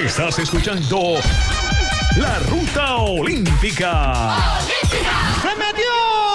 Estás escuchando La Ruta Olímpica. ¡Se metió!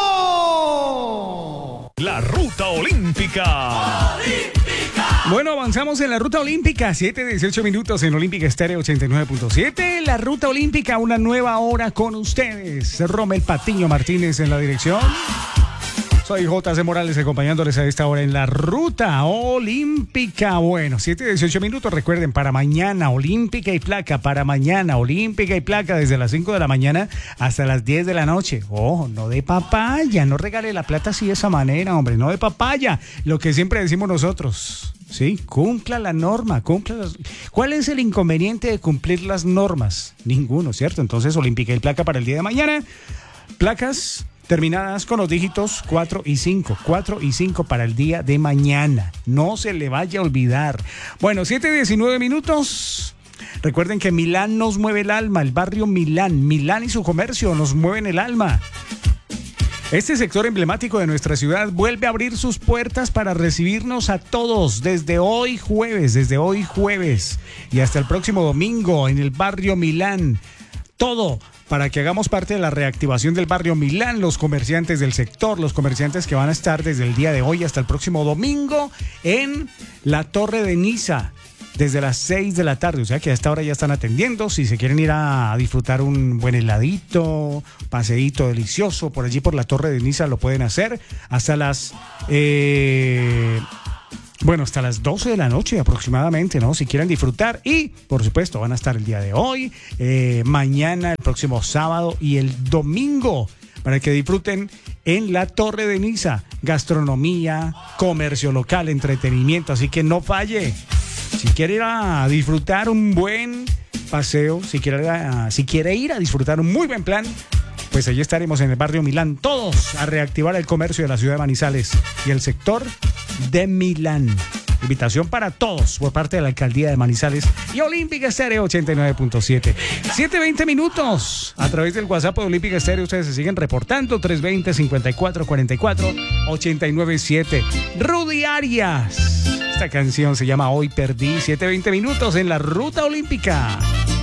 La Ruta Olímpica. Bueno, avanzamos en la Ruta Olímpica, 7:18 minutos en Olímpica Estéreo 89.7. La Ruta Olímpica, una nueva hora con ustedes. Rommel Patiño Martínez en la dirección. Soy J.C. Morales acompañándoles a esta hora en la Ruta Olímpica. Bueno, 7:18 minutos. Recuerden, para mañana Olímpica y Placa. Para mañana Olímpica y Placa desde las 5 de la mañana hasta las 10 de la noche. Ojo, no de papaya. No regale la plata así de esa manera, hombre. No de papaya. Lo que siempre decimos nosotros. Sí, cumpla la norma, ¿Cuál es el inconveniente de cumplir las normas? Ninguno, ¿cierto? Entonces, Olímpica y Placa para el día de mañana. Placas terminadas con los dígitos 4 y 5. 4 y 5 para el día de mañana. No se le vaya a olvidar. Bueno, 7:19 minutos. Recuerden que Milán nos mueve el alma. El barrio Milán. Milán y su comercio nos mueven el alma. Este sector emblemático de nuestra ciudad vuelve a abrir sus puertas para recibirnos a todos desde hoy jueves y hasta el próximo domingo en el barrio Milán. Todo para que hagamos parte de la reactivación del barrio Milán, los comerciantes del sector, los comerciantes que van a estar desde el día de hoy hasta el próximo domingo en la Torre de Niza. Desde las 6 de la tarde, o sea que a esta hora ya están atendiendo. Si se quieren ir a disfrutar un buen heladito, paseíto delicioso por allí por la Torre de Niza, lo pueden hacer hasta las hasta las 12 de la noche aproximadamente, ¿no? Si quieren disfrutar. Y, por supuesto, van a estar el día de hoy, mañana, el próximo sábado y el domingo, para que disfruten en la Torre de Niza. Gastronomía, comercio local, entretenimiento, así que no falle. Si quiere ir a disfrutar un buen paseo, si quiere ir a disfrutar un muy buen plan, pues allí estaremos en el barrio Milán, todos a reactivar el comercio de la ciudad de Manizales y el sector de Milán. Invitación para todos por parte de la Alcaldía de Manizales y Olímpica Estéreo 89.7. 7:20 minutos. A través del WhatsApp de Olímpica Estéreo ustedes se siguen reportando. 320-5444-897. Rudy Arias. Esta canción se llama Hoy Perdí. 7:20 minutos en la Ruta Olímpica.